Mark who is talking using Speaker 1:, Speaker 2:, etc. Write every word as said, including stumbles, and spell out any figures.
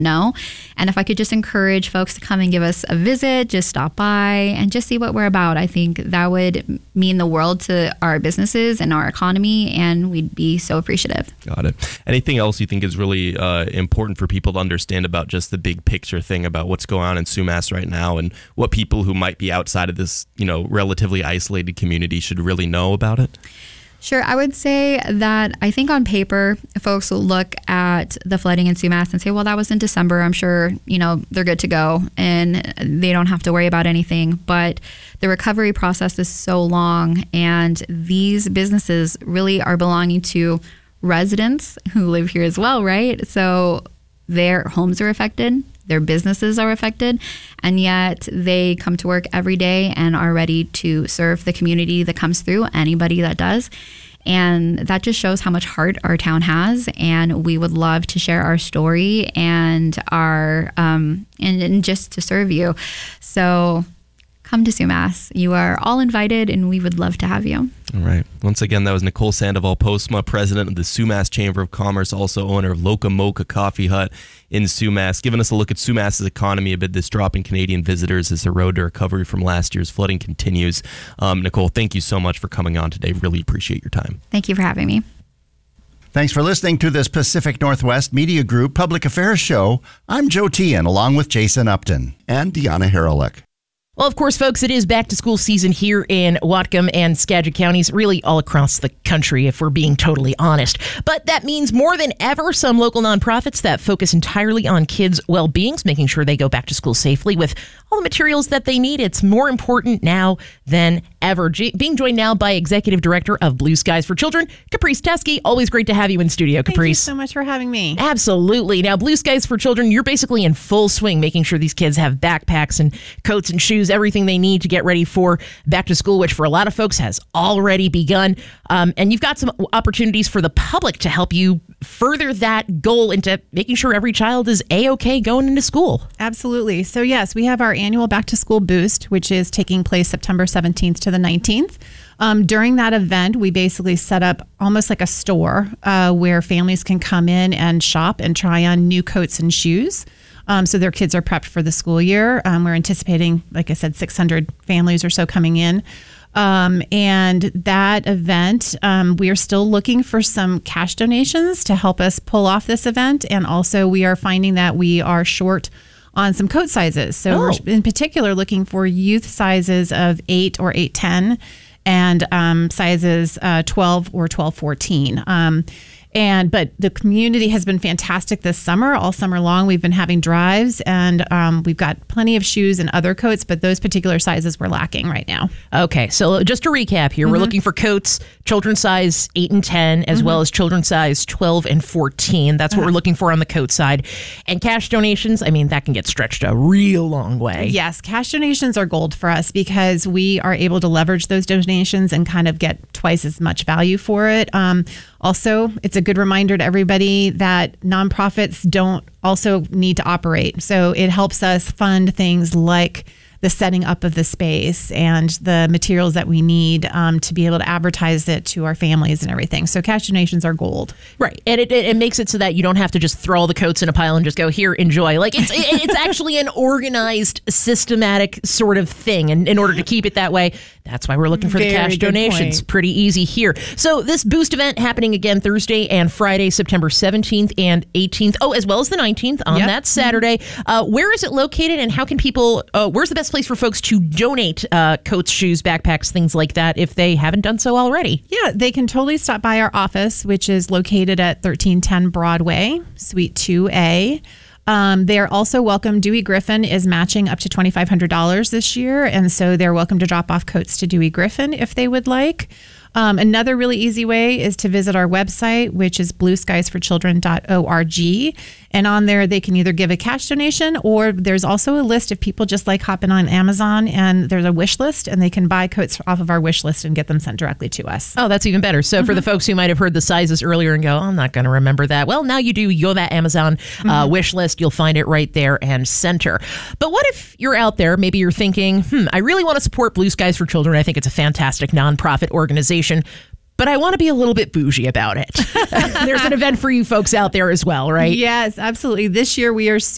Speaker 1: know. And if I could just encourage folks to come and give us a visit, just stop by and just see what we're about, I think that would mean the world to our businesses and our economy, and we'd be so appreciative.
Speaker 2: Got it. Anything else you think is really uh, important for people to understand about just the big picture thing about what's going on in Sumas right now, and what people who might be outside of this, you know, relatively isolated community should really know about it?
Speaker 1: Sure. I would say that I think on paper, folks will look at the flooding in Sumas and say, well, that was in December. I'm sure, you know, they're good to go and they don't have to worry about anything. But the recovery process is so long, and these businesses really are belonging to residents who live here as well, right? So their homes are affected, their businesses are affected, and yet they come to work every day and are ready to serve the community that comes through, anybody that does. And that just shows how much heart our town has, and we would love to share our story and our um, and, and just to serve you. So come to Sumas. You are all invited, and we would love to have you.
Speaker 2: All right. Once again, that was Nicole Sandoval Postma, president of the Sumas Chamber of Commerce, also owner of Loca Mocha Coffee Hut in Sumas, giving us a look at Sumas' economy amid this drop in Canadian visitors as the road to recovery from last year's flooding continues. Um, Nicole, thank you so much for coming on today. Really appreciate your time.
Speaker 1: Thank you for having me.
Speaker 3: Thanks for listening to this Pacific Northwest Media Group Public Affairs Show. I'm Joe Tian, along with Jason Upton and Deanna Haralick.
Speaker 4: Well, of course, folks, it is back to school season here in Whatcom and Skagit counties, really all across the country, if we're being totally honest. But that means more than ever, some local nonprofits that focus entirely on kids' well-beings, making sure they go back to school safely with all the materials that they need. It's more important now than ever. G- being joined now by Executive Director of Blue Skies for Children, Caprice Teskey. Always great to have you in studio, Caprice.
Speaker 5: Thank you so much for having me.
Speaker 4: Absolutely. Now, Blue Skies for Children, you're basically in full swing, making sure these kids have backpacks and coats and shoes, everything they need to get ready for back to school, which for a lot of folks has already begun. Um, and you've got some opportunities for the public to help you further that goal into making sure every child is A-okay going into school.
Speaker 5: Absolutely. So yes, we have our annual Back to School Boost, which is taking place September seventeenth to the nineteenth. Um, during that event, we basically set up almost like a store uh, where families can come in and shop and try on new coats and shoes. Um, so their kids are prepped for the school year. Um, we're anticipating, like I said, six hundred families or so coming in. Um, and that event, um, we are still looking for some cash donations to help us pull off this event. And also we are finding that we are short on some coat sizes. So
Speaker 4: Oh.
Speaker 5: we're in particular looking for youth sizes of eight or eight ten and um, sizes uh, twelve or twelve fourteen. Um, And but the community has been fantastic this summer. All summer long, we've been having drives, and um, we've got plenty of shoes and other coats, but those particular sizes we're lacking right now.
Speaker 4: Okay, so just to recap here, mm-hmm. we're looking for coats, children's size eight and ten, as mm-hmm. well as children's size twelve and fourteen. That's what uh-huh. we're looking for on the coat side. And cash donations, I mean, that can get stretched a real long way.
Speaker 5: Yes, cash donations are gold for us because we are able to leverage those donations and kind of get twice as much value for it. Um, Also, it's a good reminder to everybody that nonprofits don't also need to operate. So it helps us fund things like the setting up of the space and the materials that we need um, to be able to advertise it to our families and everything. So cash donations are gold.
Speaker 4: Right. And it, it, it makes it so that you don't have to just throw all the coats in a pile and just go, here, enjoy. Like it's it, it's actually an organized, systematic sort of thing. And in order to keep it that way, that's why we're looking for
Speaker 5: Very
Speaker 4: the cash donations.
Speaker 5: Point.
Speaker 4: Pretty easy here. So this Boost event happening again Thursday and Friday, September seventeenth and eighteenth. Oh, as well as the nineteenth on
Speaker 5: yep.
Speaker 4: that Saturday. Uh, where is it located and how can people, uh, where's the best place for folks to donate uh, coats, shoes, backpacks, things like that if they haven't done so already?
Speaker 5: Yeah, they can totally stop by our office, which is located at thirteen ten Broadway, Suite two A. Um, they are also welcome. Dewey Griffin is matching up to twenty-five hundred dollars this year, and so they're welcome to drop off coats to Dewey Griffin if they would like. Um, another really easy way is to visit our website, which is blue skies for children dot org. And on there, they can either give a cash donation or there's also a list if people just like hopping on Amazon and there's a wish list and they can buy coats off of our wish list and get them sent directly to us.
Speaker 4: Oh, that's even better. So mm-hmm. for the folks who might have heard the sizes earlier and go, I'm not going to remember that. Well, now you do. You go to that Amazon uh, mm-hmm. wish list. You'll find it right there and center. But what if you're out there, maybe you're thinking, hmm, I really want to support Blue Skies for Children. I think it's a fantastic nonprofit organization, but I want to be a little bit bougie about it. There's an event for you folks out there as well, right?
Speaker 5: Yes, absolutely. This year we are